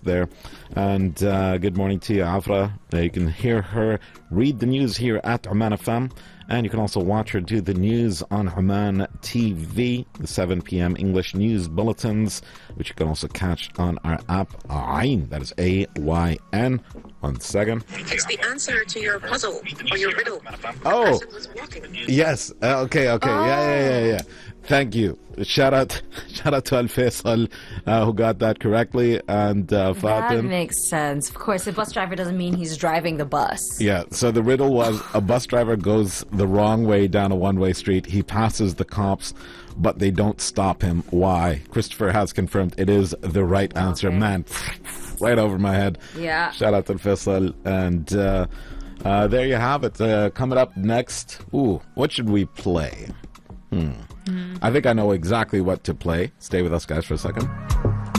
there. And good morning to you, Afra. You can hear her read the news here at Oman FM. And you can also watch her do the news on Oman TV, the 7 p.m. English news bulletins, which you can also catch on our app, Ayn. That is AYN. 1 second. It's the answer to your puzzle or your riddle. Oh, yes. Okay. Yeah. Thank you. Shout out to Al Faisal who got that correctly, and Fatim. That makes sense. Of course, a bus driver doesn't mean he's driving the bus. Yeah, so the riddle was a bus driver goes the wrong way down a one-way street. He passes the cops, but they don't stop him. Why? Christopher has confirmed it is the right answer. Okay. Man, right over my head. Yeah. Shout out to Faisal. And there you have it. Coming up next, what should we play? I think I know exactly what to play. Stay with us, guys, for a second.